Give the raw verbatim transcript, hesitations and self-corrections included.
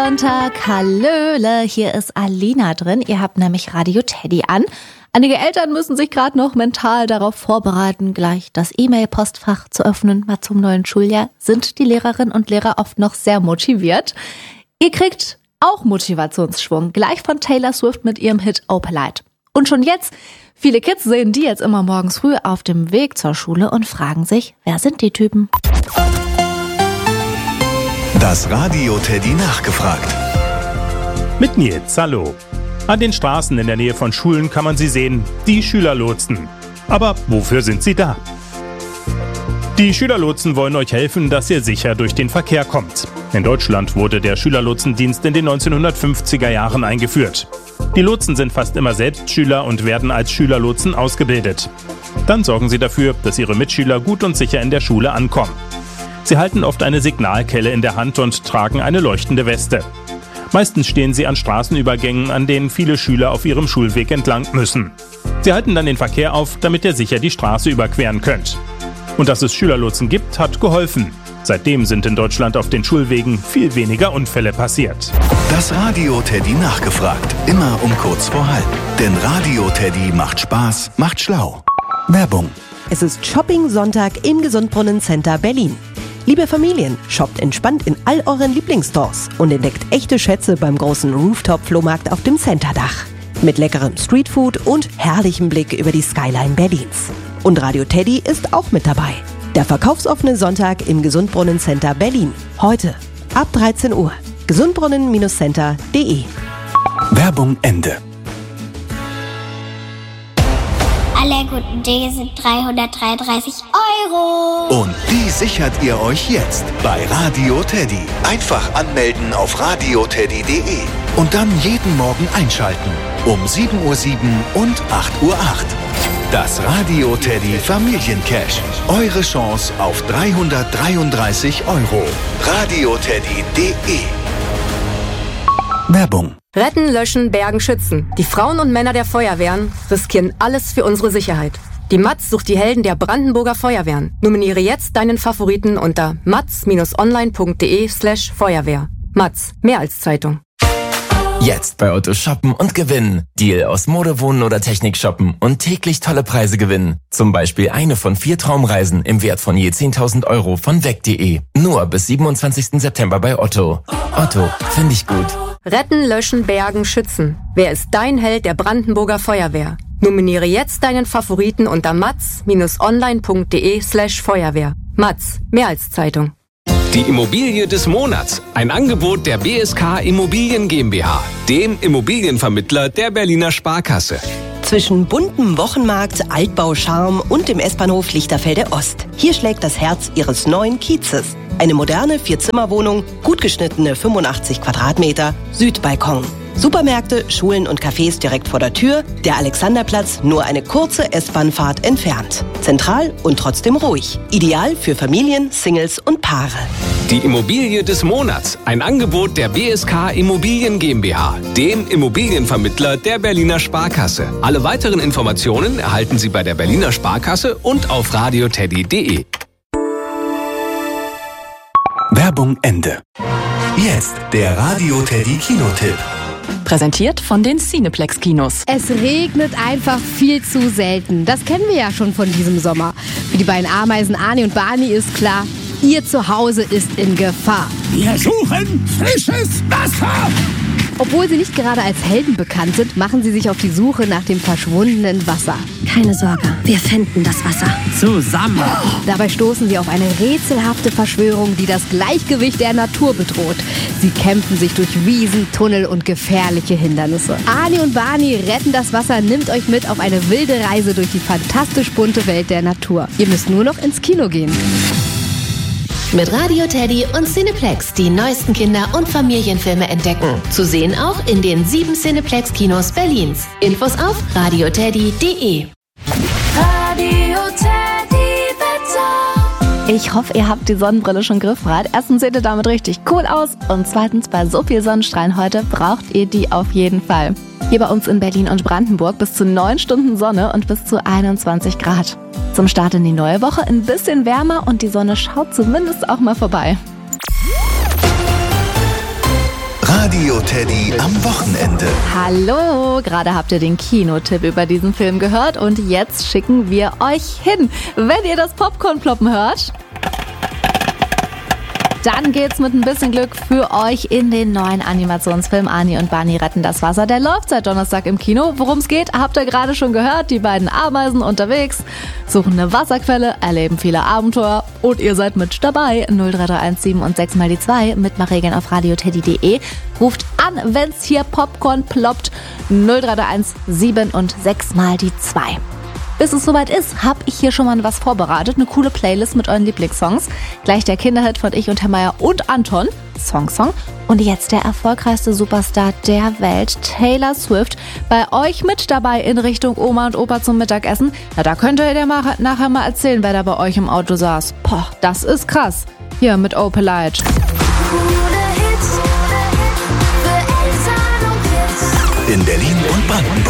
Sonntag, hallöle, hier ist Alina drin. Ihr habt nämlich Radio Teddy an. Einige Eltern müssen sich gerade noch mental darauf vorbereiten, gleich das E-Mail-Postfach zu öffnen. Mal zum neuen Schuljahr sind die Lehrerinnen und Lehrer oft noch sehr motiviert. Ihr kriegt auch Motivationsschwung, gleich von Taylor Swift mit ihrem Hit Opalite. Und schon jetzt, viele Kids sehen die jetzt immer morgens früh auf dem Weg zur Schule und fragen sich, wer sind die Typen? Das Radio Teddy nachgefragt. Mit Nils, hallo. An den Straßen in der Nähe von Schulen kann man sie sehen, die Schülerlotsen. Aber wofür sind sie da? Die Schülerlotsen wollen euch helfen, dass ihr sicher durch den Verkehr kommt. In Deutschland wurde der Schülerlotsendienst in den neunzehnhundertfünfziger Jahren eingeführt. Die Lotsen sind fast immer selbst Schüler und werden als Schülerlotsen ausgebildet. Dann sorgen sie dafür, dass ihre Mitschüler gut und sicher in der Schule ankommen. Sie halten oft eine Signalkelle in der Hand und tragen eine leuchtende Weste. Meistens stehen sie an Straßenübergängen, an denen viele Schüler auf ihrem Schulweg entlang müssen. Sie halten dann den Verkehr auf, damit ihr sicher die Straße überqueren könnt. Und dass es Schülerlotsen gibt, hat geholfen. Seitdem sind in Deutschland auf den Schulwegen viel weniger Unfälle passiert. Das Radio Teddy nachgefragt. Immer um kurz vor halb. Denn Radio Teddy macht Spaß, macht schlau. Werbung. Es ist Shopping-Sonntag im Gesundbrunnen Center Berlin. Liebe Familien, shoppt entspannt in all euren Lieblingsstores und entdeckt echte Schätze beim großen Rooftop-Flohmarkt auf dem Centerdach. Mit leckerem Streetfood und herrlichem Blick über die Skyline Berlins. Und Radio Teddy ist auch mit dabei. Der verkaufsoffene Sonntag im Gesundbrunnen Center Berlin. Heute ab dreizehn Uhr. gesundbrunnen Center punkt de. Werbung Ende. Alle guten Dinge sind dreihundertdreiunddreißig Euro. Und die sichert ihr euch jetzt bei Radio Teddy. Einfach anmelden auf radio teddy punkt de und dann jeden Morgen einschalten. Um sieben Uhr sieben und acht Uhr acht. Das Radio Teddy Familiencash. Eure Chance auf dreihundertdreiunddreißig Euro. radio teddy punkt de. Werbung. Retten, löschen, bergen, schützen. Die Frauen und Männer der Feuerwehren riskieren alles für unsere Sicherheit. Die Matz sucht die Helden der Brandenburger Feuerwehren. Nominiere jetzt deinen Favoriten unter matz online punkt de slash Feuerwehr. Matz, mehr als Zeitung. Jetzt bei Otto shoppen und gewinnen. Deal aus Mode, Wohnen oder Technik shoppen und täglich tolle Preise gewinnen. Zum Beispiel eine von vier Traumreisen im Wert von je zehntausend Euro von weg punkt de. Nur bis siebenundzwanzigsten September bei Otto. Otto, finde ich gut. Retten, löschen, bergen, schützen. Wer ist dein Held der Brandenburger Feuerwehr? Nominiere jetzt deinen Favoriten unter matz online punkt de slash Feuerwehr. Matz, mehr als Zeitung. Die Immobilie des Monats. Ein Angebot der B S K Immobilien GmbH, dem Immobilienvermittler der Berliner Sparkasse. Zwischen buntem Wochenmarkt, Altbau-Charme und dem S-Bahnhof Lichterfelde Ost. Hier schlägt das Herz Ihres neuen Kiezes. Eine moderne Vier-Zimmer-Wohnung, gut geschnittene fünfundachtzig Quadratmeter, Südbalkon. Supermärkte, Schulen und Cafés direkt vor der Tür, der Alexanderplatz nur eine kurze S-Bahn-Fahrt entfernt. Zentral und trotzdem ruhig. Ideal für Familien, Singles und Paare. Die Immobilie des Monats. Ein Angebot der B S K Immobilien GmbH, dem Immobilienvermittler der Berliner Sparkasse. Alle weiteren Informationen erhalten Sie bei der Berliner Sparkasse und auf radio teddy punkt de. Werbung Ende. Jetzt der Radio Teddy Kinotipp. Präsentiert von den Cineplex-Kinos. Es regnet einfach viel zu selten. Das kennen wir ja schon von diesem Sommer. Für die beiden Ameisen Arnie und Barney ist klar, ihr Zuhause ist in Gefahr. Wir suchen frisches Wasser! Obwohl sie nicht gerade als Helden bekannt sind, machen sie sich auf die Suche nach dem verschwundenen Wasser. Keine Sorge, wir finden das Wasser. Zusammen. Dabei stoßen sie auf eine rätselhafte Verschwörung, die das Gleichgewicht der Natur bedroht. Sie kämpfen sich durch Wiesen, Tunnel und gefährliche Hindernisse. Arnie und Barney retten das Wasser, nimmt euch mit auf eine wilde Reise durch die fantastisch bunte Welt der Natur. Ihr müsst nur noch ins Kino gehen. Mit Radio Teddy und Cineplex die neuesten Kinder- und Familienfilme entdecken. Zu sehen auch in den sieben Cineplex-Kinos Berlins. Infos auf radio teddy punkt de. Radio Teddy Wetter. Ich hoffe, ihr habt die Sonnenbrille schon griffbereit. Erstens seht ihr damit richtig cool aus und zweitens, bei so viel Sonnenstrahlen heute braucht ihr die auf jeden Fall. Hier bei uns in Berlin und Brandenburg bis zu neun Stunden Sonne und bis zu einundzwanzig Grad. Zum Start in die neue Woche ein bisschen wärmer und die Sonne schaut zumindest auch mal vorbei. Radio Teddy am Wochenende. Hallo, gerade habt ihr den Kinotipp über diesen Film gehört und jetzt schicken wir euch hin. Wenn ihr das Popcorn ploppen hört, dann geht's mit ein bisschen Glück für euch in den neuen Animationsfilm Ani und Barney retten das Wasser. Der läuft seit Donnerstag im Kino. Worum es geht, habt ihr gerade schon gehört. Die beiden Ameisen unterwegs, suchen eine Wasserquelle, erleben viele Abenteuer und ihr seid mit dabei. null drei drei eins sieben und sechs mal die zwei. Mitmachregeln auf radioteddy punkt de. Ruft an, wenn's hier Popcorn ploppt. null drei drei eins sieben und sechs mal die zwei. Bis es soweit ist, habe ich hier schon mal was vorbereitet. Eine coole Playlist mit euren Lieblingssongs. Gleich der Kinderhit von Ich und Herr Meier und Anton. Song, Song. Und jetzt der erfolgreichste Superstar der Welt, Taylor Swift. Bei euch mit dabei in Richtung Oma und Opa zum Mittagessen. Na, da könnt ihr dir mal, nachher mal erzählen, wer da bei euch im Auto saß. Boah, das ist krass. Hier mit Oh Polite. In Berlin und Brandenburg.